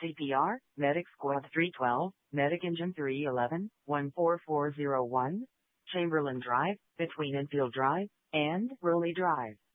CPR, Medic Squad 312, Medic Engine 311, 14401, Chamberlain Drive, between Enfield Drive and Rowley Drive.